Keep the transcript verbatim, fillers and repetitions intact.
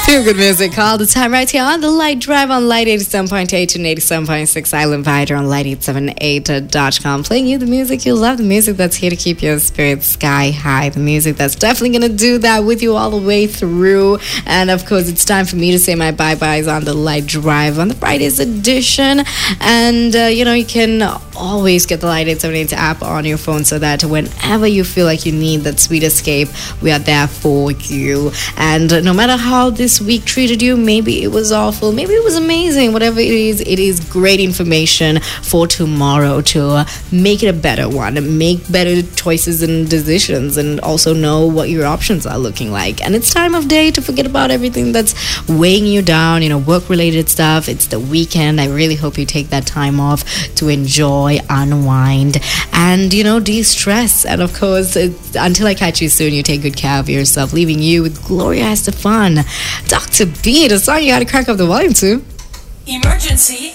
Feel good music all the time right here on the Light Drive on Light eighty-seven point eight and eighty-seven point six Island Vider on light eight seven eight dot com. Playing you the music you love, the music that's here to keep your spirits sky high, the music that's definitely going to do that with you all the way through. And of course, it's time for me to say my bye-byes on the Light Drive on the Friday's edition. And, uh, you know, you can always get the Light eight seven eight app on your phone so that whenever you feel like you need that sweet escape, we are there for you. And uh, no matter how this week treated you, maybe it was awful, maybe it was amazing, whatever it is, it is great information for tomorrow to uh, make it a better one, make better choices and decisions, and also know what your options are looking like. And it's time of day to forget about everything that's weighing you down, you know, work-related stuff. It's the weekend. I really hope you take that time off to enjoy, unwind, and, you know, de-stress. And of course, it's, until I catch you soon, you take good care of yourself, leaving you with Gloria Estefan. Doctor B, the song you gotta crack up the volume to. Emergency.